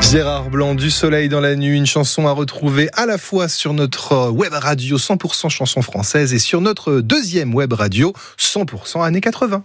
Gérard Blanc, Du soleil dans la nuit, une chanson à retrouver à la fois sur notre web radio 100% chansons françaises et sur notre deuxième web radio 100% années 80.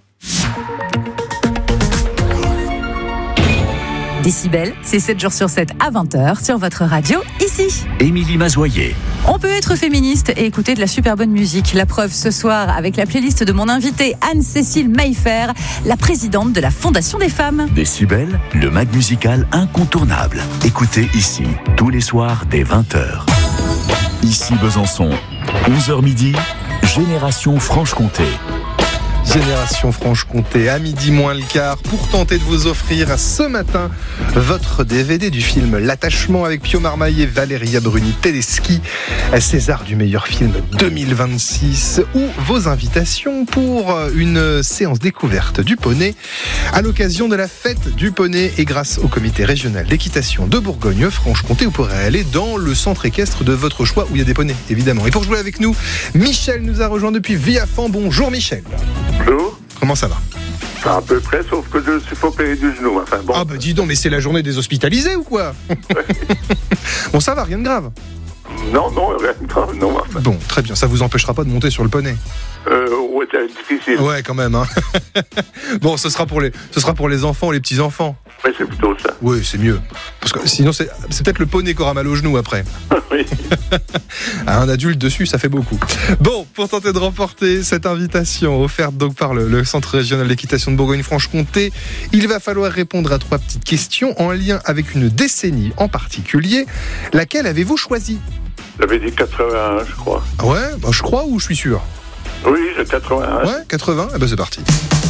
Décibel, c'est 7 jours sur 7 à 20h sur votre radio, ici. Émilie Mazoyer. On peut être féministe et écouter de la super bonne musique. La preuve ce soir avec la playlist de mon invitée Anne-Cécile Maillefer, la présidente de la Fondation des femmes. Décibel, le mag musical incontournable. Écoutez ici, tous les soirs dès 20h. Ici Besançon, 11h midi, Génération Franche-Comté. Génération Franche-Comté, à midi moins le quart, pour tenter de vous offrir ce matin votre DVD du film L'Attachement avec Pio Marmaille, Valéria Bruni-Tedeschi, César du meilleur film 2026, ou vos invitations pour une séance découverte du poney à l'occasion de la fête du poney et grâce au comité régional d'équitation de Bourgogne-Franche-Comté. Vous pourrez aller dans le centre équestre de votre choix où il y a des poneys, évidemment. Et pour jouer avec nous, Michel nous a rejoint depuis Viafan. Bonjour Michel. Bonjour. Comment ça va ? À peu près, sauf que je suis opéré du genou. Enfin, bon. Ah bah dis donc, mais c'est la journée des hospitalisés ou quoi ? Bon, ça va, rien de grave. Non, rien de grave, non. Enfin. Bon, très bien, ça vous empêchera pas de monter sur le poney. Ouais, c'est difficile. Ouais, quand même. Hein. Bon, ce sera pour les enfants, les petits-enfants. Oui, c'est plutôt ça. Oui, c'est mieux. Parce que sinon, c'est peut-être le poney qui aura mal au genou après. Oui. Un adulte dessus, ça fait beaucoup. Bon, pour tenter de remporter cette invitation offerte donc par le Centre régional d'équitation de Bourgogne-Franche-Comté, il va falloir répondre à 3 petites questions en lien avec une décennie en particulier. Laquelle avez-vous choisi ? J'avais dit 81, je crois. Ouais, bah, je crois ou je suis sûr ? Oui, j'ai 81. Ouais, 80 ? Eh ben c'est parti.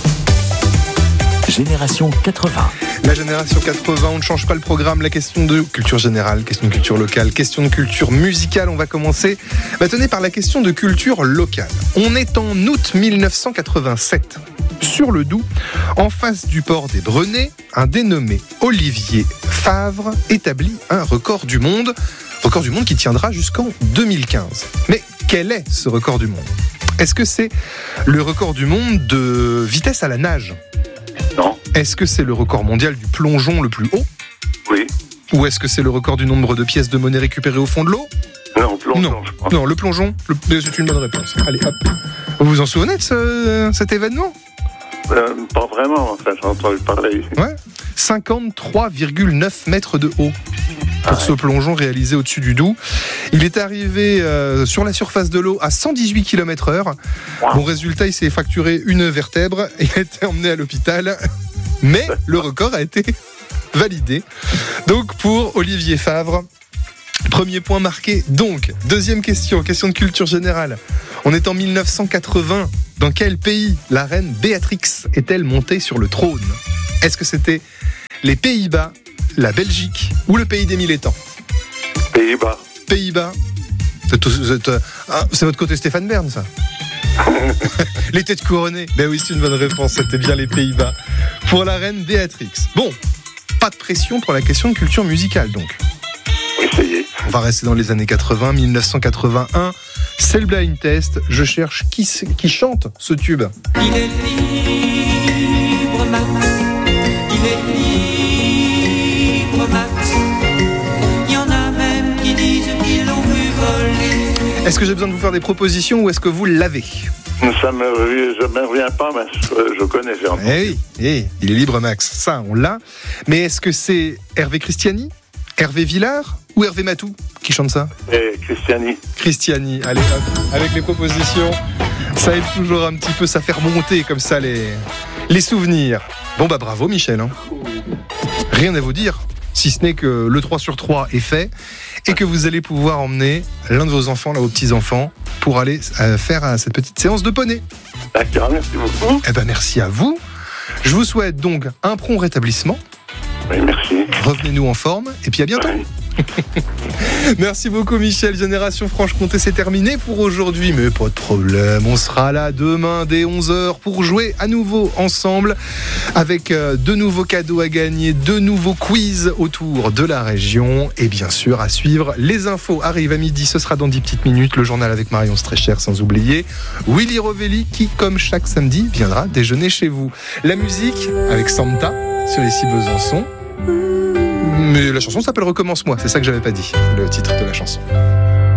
Génération 80. La génération 80, on ne change pas le programme. La question de culture générale, question de culture locale, question de culture musicale. On va commencer tenez, par la question de culture locale. On est en août 1987. Sur le Doubs, en face du port des Brenets, un dénommé Olivier Favre établit un record du monde qui tiendra jusqu'en 2015. Mais quel est ce record du monde ? Est-ce que c'est le record du monde de vitesse à la nage ? Non. Est-ce que c'est le record mondial du plongeon le plus haut ? Oui. Ou est-ce que c'est le record du nombre de pièces de monnaie récupérées au fond de l'eau ? Non, plongeon, je crois. Non, le plongeon, c'est une bonne réponse. Allez, hop. Vous vous en souvenez de cet événement ? Pas vraiment, enfin, j'ai entendu parler. Ouais. 53,9 mètres de haut pour ce plongeon réalisé au-dessus du Doubs. Il est arrivé sur la surface de l'eau à 118 km/h. Wow. Bon résultat, il s'est fracturé une vertèbre et a été emmené à l'hôpital. Mais le record a été validé. Donc pour Olivier Favre, premier point marqué. Donc, deuxième question de culture générale. On est en 1980. Dans quel pays la reine Béatrix est-elle montée sur le trône ? Est-ce que c'était les Pays-Bas, la Belgique ou le pays des mille étangs ? Pays-Bas. Pays-Bas. C'est votre côté Stéphane Bern, ça. Les têtes couronnées. Ben oui, c'est une bonne réponse. C'était bien les Pays-Bas. Pour la reine Béatrix. Bon, pas de pression pour la question de culture musicale, donc. Oui, ça y est. On va rester dans les années 80, 1981. C'est le blind test. Je cherche qui chante ce tube. Il est libre, Max. Il est libre, Max. Il y en a même qui disent qu'ils l'ont vu voler. Est-ce que j'ai besoin de vous faire des propositions ou est-ce que vous l'avez ? Ça ne me revient pas, mais je connais. Eh oui, il est libre, Max. Ça, on l'a. Mais est-ce que c'est Hervé Christiani, Hervé Villard ou Hervé Matou qui chante ça ? Christiani, allez hop, avec les propositions, ça aide toujours un petit peu, ça fait remonter comme ça les souvenirs. Bon bah bravo Michel, hein. Rien à vous dire, si ce n'est que le 3 sur 3 est fait et que vous allez pouvoir emmener l'un de vos enfants, là, vos petits-enfants, pour aller faire cette petite séance de poney. D'accord, merci beaucoup. Eh ben merci à vous. Je vous souhaite donc un prompt rétablissement. Oui, merci. Revenez-nous en forme et puis à bientôt. Oui. Merci beaucoup Michel. Génération Franche-Comté, c'est terminé pour aujourd'hui, mais pas de problème, on sera là demain dès 11h pour jouer à nouveau ensemble avec de nouveaux cadeaux à gagner, de nouveaux quiz autour de la région et bien sûr à suivre. Les infos arrivent à midi, ce sera dans 10 petites minutes, le journal avec Marion Strécher, sans oublier Willy Rovelli qui comme chaque samedi viendra déjeuner chez vous. La musique avec Santa sur les 6 Besançon. Mais la chanson s'appelle Recommence-moi, c'est ça que j'avais pas dit, le titre de la chanson.